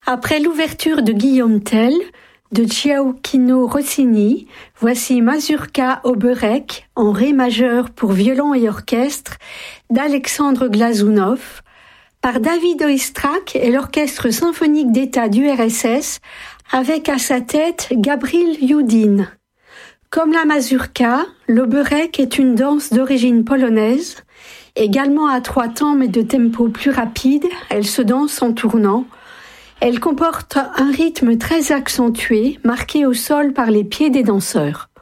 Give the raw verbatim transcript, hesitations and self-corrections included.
Après l'ouverture de Guillaume Tell, de Gioacchino Rossini, voici Mazurka Oberek en ré majeur pour violon et orchestre d'Alexandre Glazunov, par David Oistrakh et l'Orchestre symphonique d'État du R S S, avec à sa tête Gabriel Youdin. Comme la mazurka, l'oberek est une danse d'origine polonaise, également à trois temps mais de tempo plus rapide, elle se danse en tournant. Elle comporte un rythme très accentué, marqué au sol par les pieds des danseurs.